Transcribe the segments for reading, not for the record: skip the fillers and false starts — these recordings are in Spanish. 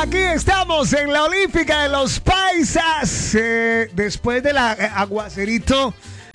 Aquí estamos en la Olímpica de los Paisas. Después del aguacerito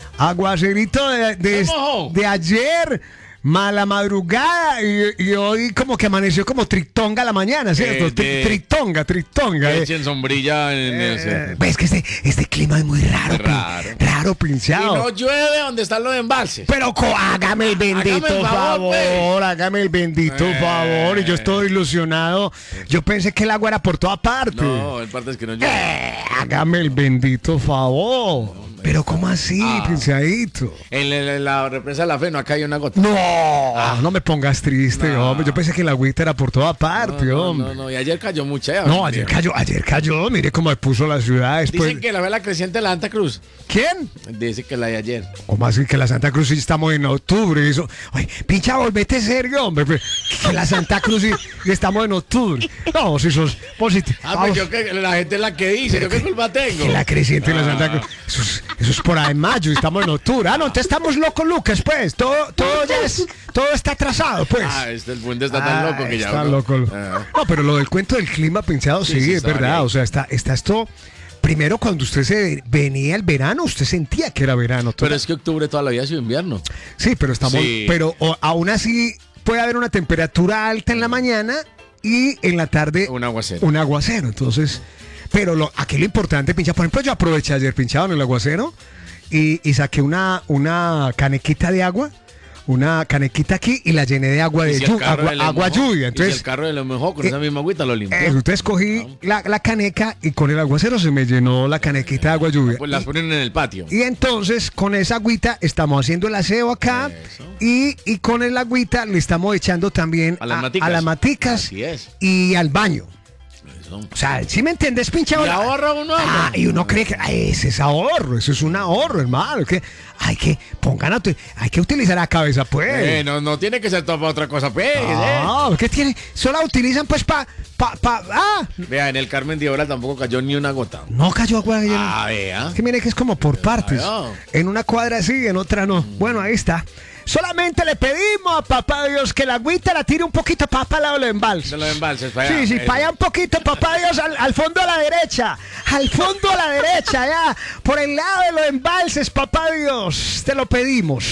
de ayer, mala madrugada, y hoy como que amaneció como tritonga la mañana, ¿cierto? Tritonga. Echen sombrilla en ese. Ves que este clima es muy raro. Raro, pinchado. Y no llueve donde están los embalses. Pero hágame el bendito favor, hágame el bendito favor. Y yo estoy ilusionado. Yo pensé que el agua era por toda parte. No, en parte es que no llueve. Hágame el bendito favor. Pero ¿cómo así, pinchadito? En la represa de la Fe no acá hay una gota. No me pongas triste, hombre. Yo pensé que la agüita era por toda parte, hombre. No, y ayer cayó mucha. No, ayer cayó. Mire cómo me puso la ciudad después. Dicen que la vela creciente de la Santa Cruz. ¿Quién? Dice que la de ayer. ¿Cómo así que la Santa Cruz sí estamos en octubre? Eso. Ay, pincha, volvete serio, hombre. Que la Santa Cruz sí estamos en octubre. No, si sos positivo. Pues yo que la gente es la que dice, ¿yo qué culpa tengo? Que la creciente de la Santa Cruz. Eso es por ahí en mayo y estamos en octubre. Entonces estamos locos, Lucas, pues. Todo está atrasado, pues. El puente está tan loco que ya. Está loco. No, pero lo del cuento del clima, pinchado, sí es verdad. Bien. O sea, está esto. Primero, cuando usted venía el verano, usted sentía que era verano. Pero es que octubre toda la vida ha sido invierno. Sí, pero pero aún así puede haber una temperatura alta en la mañana y en la tarde un aguacero. Entonces, pero aquí lo importante, pinchado. Por ejemplo, yo aproveché ayer, pinchado, en el aguacero y saqué una canequita de agua. Una canequita aquí y la llené de agua de lluvia. Entonces, y el carro de lo mejor con esa misma agüita lo limpió. Entonces cogí la caneca y con el aguacero se me llenó la canequita de agua lluvia. Pues las ponen en el patio. Y entonces con esa agüita estamos haciendo el aseo acá y con el agüita le estamos echando también a las maticas y al baño. O sea, ¿sí me entiendes, pinchado? Y ahorra uno. Y uno cree que ese es ahorro, eso es un ahorro, hermano. Que hay que utilizar la cabeza, pues. No tiene que ser todo para otra cosa, pues. No, ¿qué tiene? Solo la utilizan, pues, Vea, en el Carmen de Obra tampoco cayó ni una gota. No cayó agua. Vea. Es que mire que es como por partes. En una cuadra sí, en otra no. Bueno, ahí está. Solamente le pedimos a papá Dios que la agüita la tire un poquito para el lado de los embalses. De los embalses, para allá. Sí, para allá un poquito, papá Dios, al fondo a la derecha. Al fondo a la derecha, ya. Por el lado de los embalses, papá Dios. Te lo pedimos,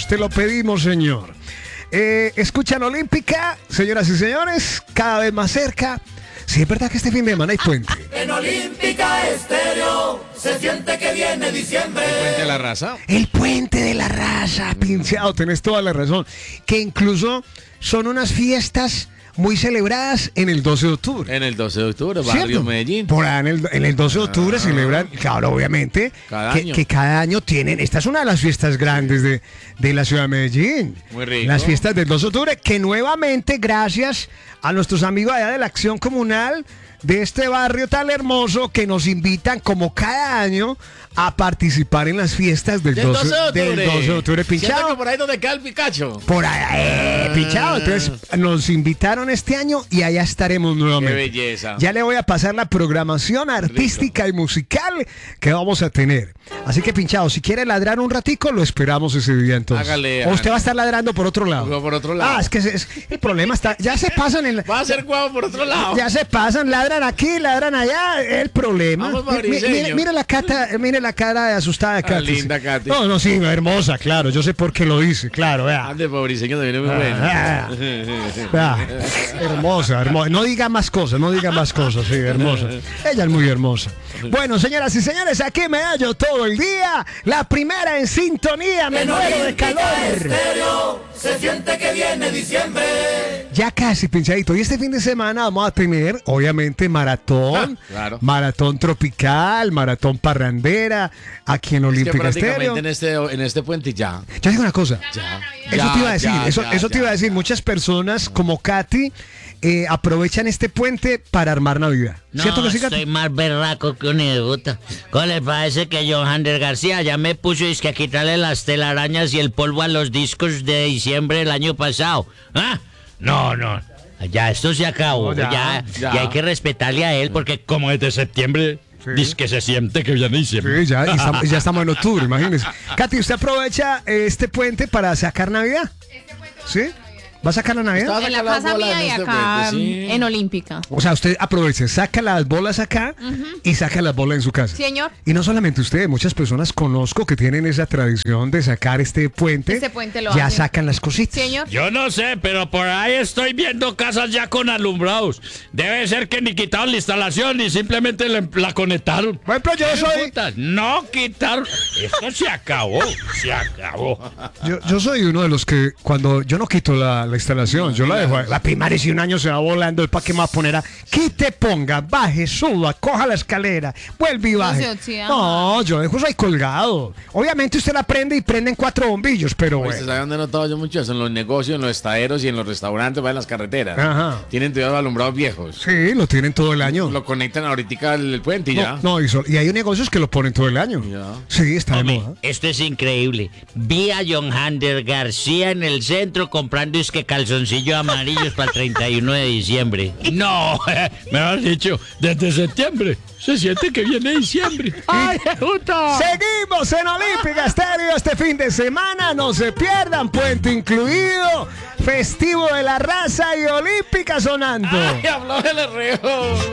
Señor. Escuchan Olímpica, señoras y señores, cada vez más cerca. Sí, es verdad que este fin de semana hay puente. En Olímpica Estéreo se siente que viene diciembre. ¿El puente de la raza? El puente de la raza, pinchado, tenés toda la razón. Que incluso son unas fiestas muy celebradas en el 12 de octubre. En el 12 de octubre, barrio ¿cierto? Medellín. Por ahí en el 12 de octubre celebran, claro, obviamente, que cada año tienen, esta es una de las fiestas grandes de la ciudad de Medellín. Muy rico. Las fiestas del 12 de octubre, que nuevamente, gracias a nuestros amigos allá de la Acción Comunal de este barrio tan hermoso, que nos invitan como cada año a participar en las fiestas del 12 de octubre, pinchado. ¿Siento que por ahí donde queda el Picacho? Por ahí, pinchado. Entonces nos invitaron este año y allá estaremos nuevamente. Qué belleza. Ya le voy a pasar la programación artística y musical que vamos a tener. Así que, pinchado, si quiere ladrar un ratico, lo esperamos ese día entonces. Hágale. O usted va a estar ladrando por otro lado. Por otro lado. Es que el problema está. Ya se pasan Va a ser guapo por otro lado. Ya se pasan, ladran aquí, ladran allá. El problema. Mira la cara de asustada de Katy. Linda Katy. No, sí, hermosa, claro. Yo sé por qué lo dice, claro, vea. Ande, pobriseño, también es muy bueno. Hermosa. No diga más cosas, sí, hermosa. Ella es muy hermosa. Bueno, señoras y señores, aquí me hallo todo el día. La primera en sintonía, me muero de calor. Estéreo, se siente que viene diciembre. Ya casi, pinchadito. Y este fin de semana vamos a tener, obviamente, maratón. Claro. Maratón tropical, maratón parrandera, aquí en Olímpica Estéreo. En este puente ya. Yo digo una cosa. Eso te iba a decir. Eso te iba a decir. Ya. Muchas personas como Katy aprovechan este puente para armar Navidad. No, ¿Cierto que sí, Katy? estoy más berraco que un idiota. ¿Cómo les parece que Johander García ya me puso a quitarle las telarañas y el polvo a los discos de diciembre del año pasado? ¿Ah? No. Ya esto se acabó. Ya hay que respetarle a él porque como es de septiembre... Sí. Dice que se siente que viene diciembre. Sí, ya estamos en octubre, imagínese. Katy, ¿usted aprovecha este puente para sacar Navidad? ¿Sí? ¿Va a sacar la Navidad? Estaba- En la sacar las casa bolas mía en y este acá puente, sí. en Olímpica. O sea, usted aproveche, saca las bolas acá y saca las bolas en su casa. Señor. Y no solamente usted, muchas personas conozco que tienen esa tradición de sacar este puente. Este puente lo ya hacen. sacan las cositas. Señor. Yo no sé, pero por ahí estoy viendo casas ya con alumbrados. Debe ser que ni quitaron la instalación ni simplemente la conectaron. Por ejemplo, yo soy, Putas, no quitaron. Esto se acabó. Se acabó. yo soy uno de los que cuando yo no quito la instalación, yo la dejo. La primaria si un año se va volando, ¿el para qué me va a poner a quite, ponga, baje, suba, coja la escalera, vuelve y baje? se oxida. No, yo dejo eso ahí colgado. Obviamente usted la prende y prenden 4 bombillos, pero Oye, bueno. ¿sabe dónde he notado yo mucho eso? En los negocios, en los estaderos y en los restaurantes, en las carreteras. Ajá. Tienen todavía alumbrados viejos. Sí, lo tienen todo el año. Lo conectan ahorita al puente y ya. No, y hay negocios que lo ponen todo el año. Ya. Sí, está de Hombre, moda. esto es increíble. Vi a John Hander García en el centro comprando calzoncillos amarillos para el 31 de diciembre. No, me has dicho, desde septiembre. Se siente que viene diciembre. ¡Ay, puta! Seguimos en Olímpica Estéreo este fin de semana. No se pierdan, puente incluido, festivo de la raza y Olímpica sonando. ¡Ay, habló del arreo!